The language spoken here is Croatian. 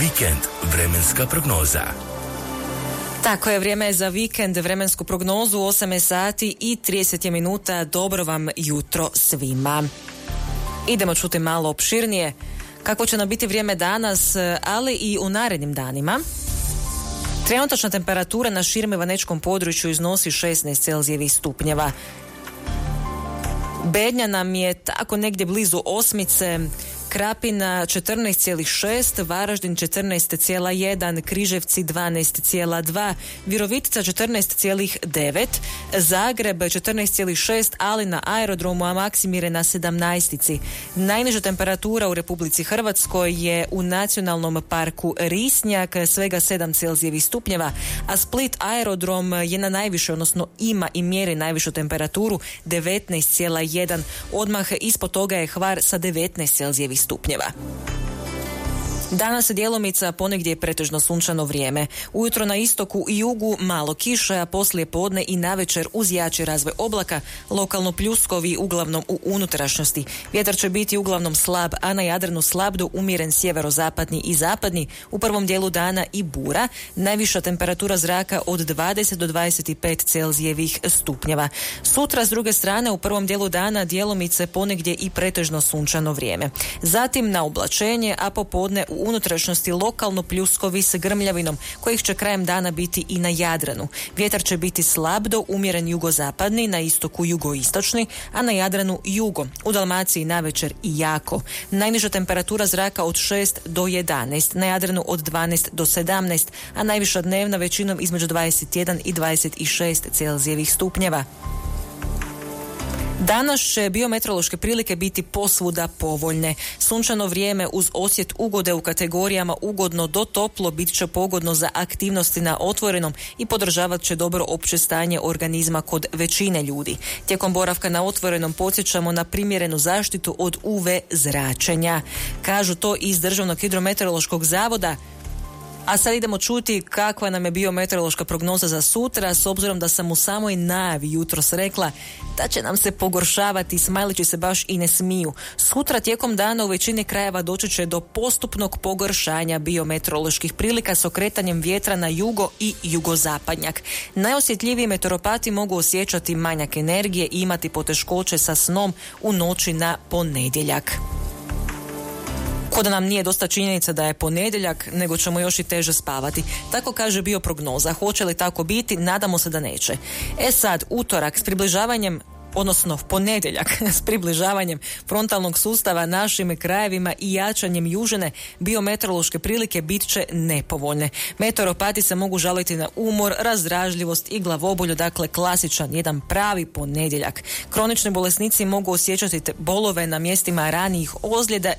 Vikend vremenska prognoza. Tako je, vrijeme za vikend, vremensku prognozu, 8 sati i 30 minuta. Dobro vam jutro svima. Idemo čuti malo opširnije kako će nam biti vrijeme danas, ali i u narednim danima. Trenutačna temperatura na širem ivanečkom području iznosi 16 celzijevih stupnjeva. Bednja nam je tako negdje blizu osmice, Krapina 14,6, Varaždin 14,1, Križevci 12,2, Virovitica 14,9, Zagreb 14,6, ali na aerodromu Maksimire na 17. Najniža temperatura u Republici Hrvatskoj je u Nacionalnom parku Risnjak, svega 7 celzijevih stupnjeva, a Split aerodrom je na najviše, odnosno ima i mjeri najvišu temperaturu 19,1. Odmah ispod toga je Hvar sa 19 celzijevih stupnjeva. Danas djelomica, ponegdje je pretežno sunčano vrijeme. Ujutro na istoku i jugu malo kiše, a poslije podne i navečer uz jači razvoj oblaka, lokalno pljuskovi uglavnom u unutrašnjosti. Vjetar će biti uglavnom slab, a na Jadranu slab do umjeren sjeverozapadni i zapadni, u prvom dijelu dana i bura. Najviša temperatura zraka od 20 do 25 celzijevih stupnjeva. Sutra s druge strane u prvom dijelu dana djelomice, ponegdje i pretežno sunčano vrijeme. Zatim na oblačenje, a popodne u unutrašnjosti lokalno pljuskovi s grmljavinom, kojih će krajem dana biti i na Jadranu. Vjetar će biti slab do umjeren jugozapadni, na istoku jugoistočni, a na Jadranu jugo. U Dalmaciji navečer i jako. Najniža temperatura zraka od 6 do 11, na Jadranu od 12 do 17, a najviša dnevna većinom između 21 i 26 celzijevih stupnjeva. Danas će biometeorološke prilike biti posvuda povoljne. Sunčano vrijeme uz osjet ugode u kategorijama ugodno do toplo bit će pogodno za aktivnosti na otvorenom i podržavat će dobro opće stanje organizma kod većine ljudi. Tijekom boravka na otvorenom podsjećamo na primjerenu zaštitu od UV zračenja. Kažu to iz Državnog hidrometeorološkog zavoda. A sad idemo čuti kakva nam je biometeorološka prognoza za sutra, s obzirom da sam u samoj najavi jutros rekla da će nam se pogoršavati, smajlići se baš i ne smiju. Sutra tijekom dana u većini krajeva doći će do postupnog pogoršanja biometeoroloških prilika s okretanjem vjetra na jugo i jugozapadnjak. Najosjetljiviji meteoropati mogu osjećati manjak energije i imati poteškoće sa snom u noći na ponedjeljak. Kod nam nije dosta činjenica da je ponedjeljak, nego ćemo još i teže spavati. Tako kaže bioprognoza. Hoće li tako biti? Nadamo se da neće. Sad, utorak s približavanjem, odnosno ponedjeljak s približavanjem frontalnog sustava našim krajevima i jačanjem južine, biometeorološke prilike bit će nepovoljne. Meteoropati se mogu žaliti na umor, razdražljivost i glavobolju, dakle klasičan, jedan pravi ponedjeljak. Kronični bolesnici mogu osjećati bolove na mjestima ranijih ozljeda